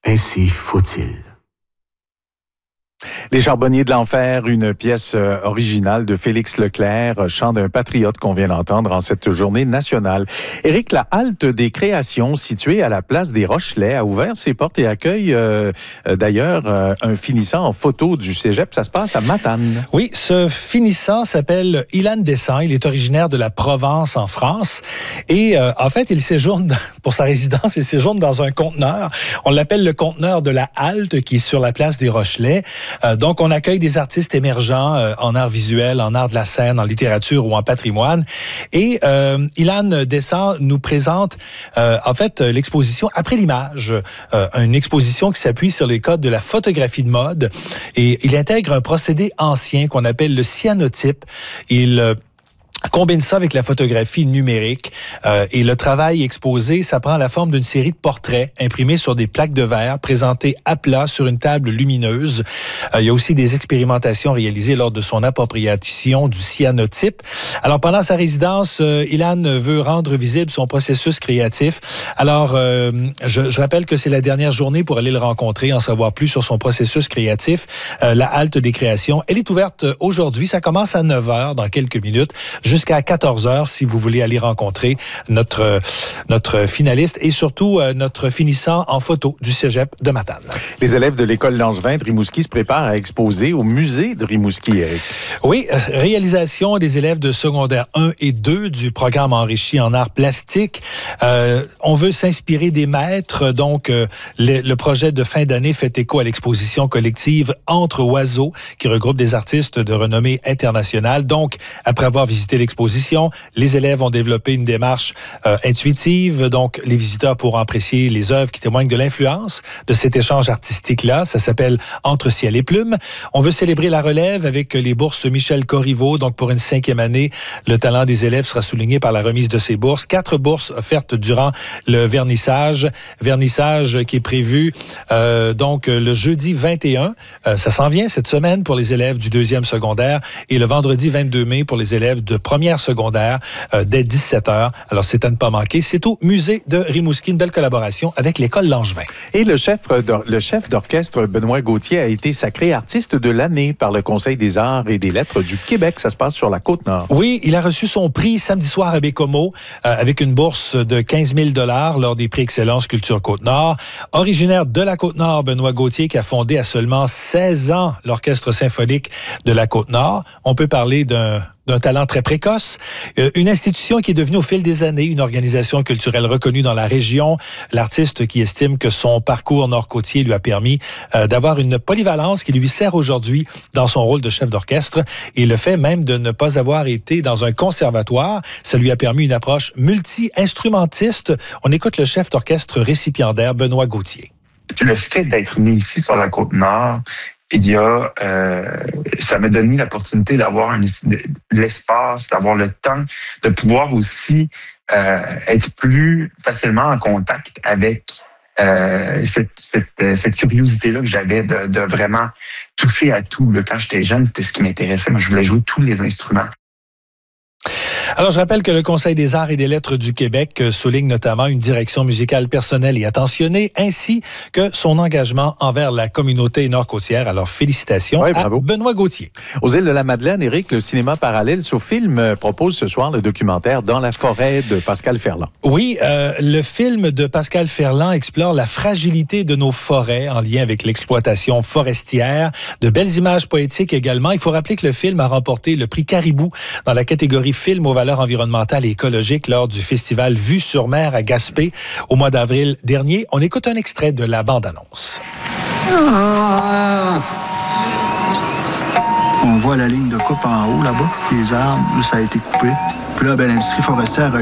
Ainsi faut-il. Les Charbonniers de l'Enfer, une pièce originale de Félix Leclerc, chant d'un patriote qu'on vient d'entendre en cette journée nationale. Éric, la halte des créations située à la place des Rochelais a ouvert ses portes et accueille d'ailleurs un finissant en photo du cégep. Ça se passe à Matane. Oui, ce finissant s'appelle Ilan Descamps. Il est originaire de la Provence en France et en fait, il séjourne pour sa résidence, il séjourne dans un conteneur. On l'appelle le conteneur de la halte qui est sur la place des Rochelais. Donc, on accueille des artistes émergents en art visuel, en art de la scène, en littérature ou en patrimoine. Et Ilan Descamps nous présente, en fait, l'exposition Après l'image, une exposition qui s'appuie sur les codes de la photographie de mode. Et il intègre un procédé ancien qu'on appelle le cyanotype. Il combine ça avec la photographie numérique et le travail exposé, ça prend la forme d'une série de portraits imprimés sur des plaques de verre, présentés à plat sur une table lumineuse. Il y a aussi des expérimentations réalisées lors de son appropriation du cyanotype. Alors, pendant sa résidence, Ilan veut rendre visible son processus créatif. Alors, je rappelle que c'est la dernière journée pour aller le rencontrer, en savoir plus sur son processus créatif. La halte des créations, elle est ouverte aujourd'hui. Ça commence à 9h dans quelques minutes. Jusqu'à 14h, si vous voulez aller rencontrer notre finaliste et surtout notre finissant en photo du cégep de Matane. Les élèves de l'école Langevin de Rimouski se préparent à exposer au musée de Rimouski, Éric. Oui, réalisation des élèves de secondaire 1 et 2 du programme enrichi en arts plastiques. On veut s'inspirer des maîtres. Donc, le projet de fin d'année fait écho à l'exposition collective Entre oiseaux qui regroupe des artistes de renommée internationale. Donc, après avoir visité l'exposition, les élèves ont développé une démarche intuitive. Donc, les visiteurs pourront apprécier les œuvres qui témoignent de l'influence de cet échange artistique-là. Ça s'appelle Entre ciel et plume. On veut célébrer la relève avec les bourses Michel Corriveau. Donc, pour une 5e année, le talent des élèves sera souligné par la remise de ces bourses. 4 bourses offertes durant le vernissage. Vernissage qui est prévu donc le jeudi 21. Ça s'en vient cette semaine pour les élèves du 2e secondaire et le vendredi 22 mai pour les élèves de première secondaire dès 17h. Alors, c'est à ne pas manquer. C'est au musée de Rimouski, une belle collaboration avec l'école Langevin. Et le chef d'orchestre Benoît Gauthier a été sacré artiste de l'année par le Conseil des arts et des lettres du Québec. Ça se passe sur la Côte-Nord. Oui, il a reçu son prix samedi soir à Bécomo avec une bourse de 15 000 $ lors des prix Excellence Culture Côte-Nord. Originaire de la Côte-Nord, Benoît Gauthier qui a fondé à seulement 16 ans l'Orchestre symphonique de la Côte-Nord. On peut parler d'un talent très précoce, une institution qui est devenue au fil des années une organisation culturelle reconnue dans la région. L'artiste qui estime que son parcours nord-côtier lui a permis d'avoir une polyvalence qui lui sert aujourd'hui dans son rôle de chef d'orchestre. Et le fait même de ne pas avoir été dans un conservatoire, ça lui a permis une approche multi-instrumentiste. On écoute le chef d'orchestre récipiendaire Benoît Gauthier. Le fait d'être né ici sur la Côte-Nord, ça m'a donné l'opportunité d'avoir l'espace, d'avoir le temps, de pouvoir aussi être plus facilement en contact avec cette curiosité-là que j'avais de vraiment toucher à tout. Quand j'étais jeune, c'était ce qui m'intéressait. Moi, je voulais jouer tous les instruments. Alors, je rappelle que le Conseil des arts et des lettres du Québec souligne notamment une direction musicale personnelle et attentionnée, ainsi que son engagement envers la communauté nord-côtière. Alors, félicitations à Benoît Gauthier. Aux îles de la Madeleine, Éric, le cinéma parallèle Sofilm propose ce soir le documentaire Dans la forêt de Pascal Ferland. Oui, le film de Pascal Ferland explore la fragilité de nos forêts en lien avec l'exploitation forestière. De belles images poétiques également. Il faut rappeler que le film a remporté le prix Caribou dans la catégorie film aux valeurs environnementales et écologiques lors du festival Vue sur mer à Gaspé au mois d'avril dernier. On écoute un extrait de la bande-annonce. On voit la ligne de coupe en haut là-bas, les arbres, là, ça a été coupé. Puis là, l'industrie forestière